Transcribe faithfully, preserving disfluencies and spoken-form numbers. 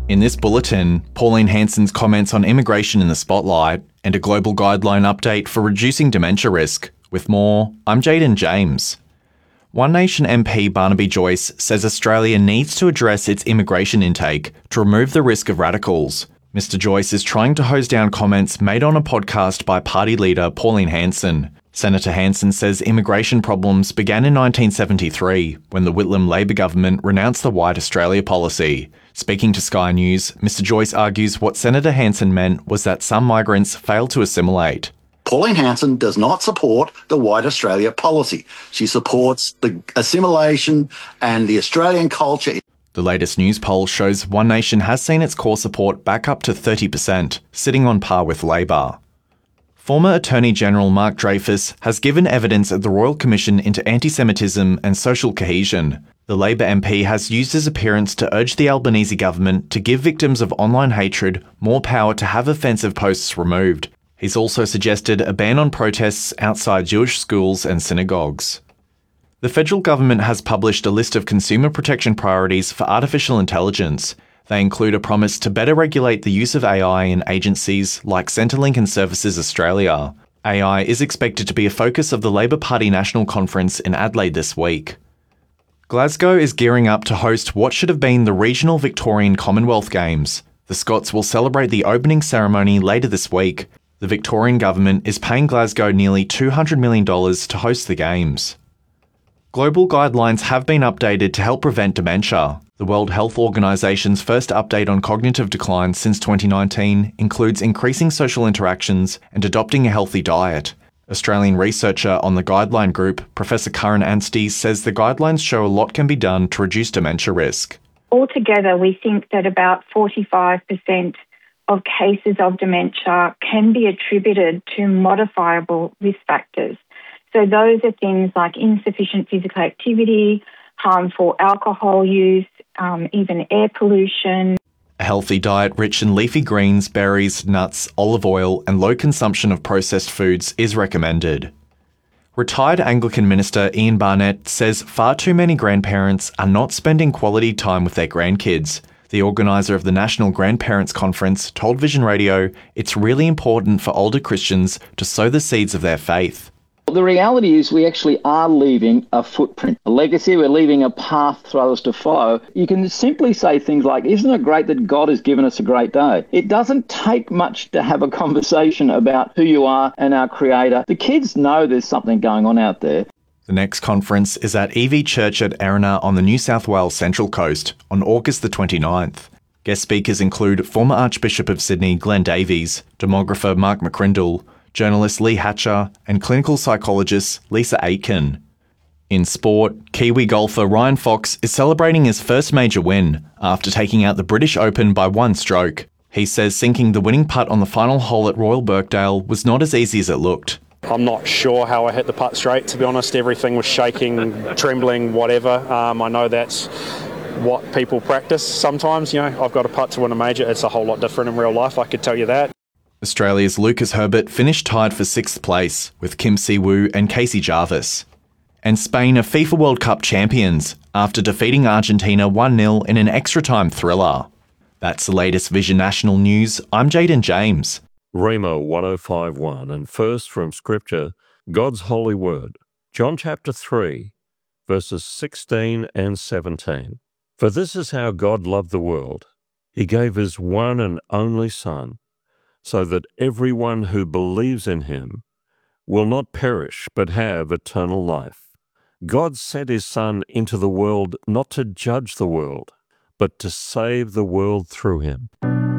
In this bulletin, Pauline Hanson's comments on immigration in the spotlight and a global guideline update for reducing dementia risk. With more, I'm Jaden James. One Nation M P Barnaby Joyce says Australia needs to address its immigration intake to remove the risk of radicals. Mister Joyce is trying to hose down comments made on a podcast by party leader Pauline Hanson. Senator Hanson says immigration problems began in nineteen seventy-three, when the Whitlam Labor government renounced the White Australia policy. Speaking to Sky News, Mister Joyce argues what Senator Hanson meant was that some migrants failed to assimilate. Pauline Hanson does not support the White Australia policy. She supports the assimilation and the Australian culture. The latest news poll shows One Nation has seen its core support back up to thirty percent, sitting on par with Labor. Former Attorney General Mark Dreyfus has given evidence at the Royal Commission into anti-Semitism and social cohesion. The Labor M P has used his appearance to urge the Albanese government to give victims of online hatred more power to have offensive posts removed. He's also suggested a ban on protests outside Jewish schools and synagogues. The federal government has published a list of consumer protection priorities for artificial intelligence. They include a promise to better regulate the use of A I in agencies like Centrelink and Services Australia. A I is expected to be a focus of the Labor Party National Conference in Adelaide this week. Glasgow is gearing up to host what should have been the regional Victorian Commonwealth Games. The Scots will celebrate the opening ceremony later this week. The Victorian government is paying Glasgow nearly two hundred million dollars to host the Games. Global guidelines have been updated to help prevent dementia. The World Health Organisation's first update on cognitive decline since twenty nineteen includes increasing social interactions and adopting a healthy diet. Australian researcher on the guideline group, Professor Karen Anstey, says the guidelines show a lot can be done to reduce dementia risk. Altogether, we think that about forty-five percent of cases of dementia can be attributed to modifiable risk factors. So those are things like insufficient physical activity, harmful alcohol use, um, even air pollution. A healthy diet rich in leafy greens, berries, nuts, olive oil, and low consumption of processed foods is recommended. Retired Anglican minister Ian Barnett says far too many grandparents are not spending quality time with their grandkids. The organiser of the National Grandparents Conference told Vision Radio it's really important for older Christians to sow the seeds of their faith. The reality is we actually are leaving a footprint, a legacy. We're leaving a path for others to follow. You can simply say things like, isn't it great that God has given us a great day? It doesn't take much to have a conversation about who you are and our Creator. The kids know there's something going on out there. The next conference is at E V Church at Erina on the New South Wales Central Coast on August the twenty-ninth. Guest speakers include former Archbishop of Sydney Glenn Davies, demographer Mark McCrindle, journalist Lee Hatcher, and clinical psychologist Lisa Aitken. In sport, Kiwi golfer Ryan Fox is celebrating his first major win after taking out the British Open by one stroke. He says sinking the winning putt on the final hole at Royal Birkdale was not as easy as it looked. I'm not sure how I hit the putt straight, to be honest. Everything was shaking, trembling, whatever. Um, I know that's what people practice sometimes. You know, I've got a putt to win a major. It's a whole lot different in real life, I could tell you that. Australia's Lucas Herbert finished tied for sixth place with Kim Si-woo and Casey Jarvis. And Spain are FIFA World Cup champions after defeating Argentina one nil in an extra-time thriller. That's the latest Vision National News. I'm Jaden James. Rhema one oh five one, and first from Scripture, God's holy word, John chapter three, verses sixteen and seventeen. For this is how God loved the world. He gave his one and only Son, so that everyone who believes in him will not perish but have eternal life. God sent his Son into the world not to judge the world, but to save the world through him.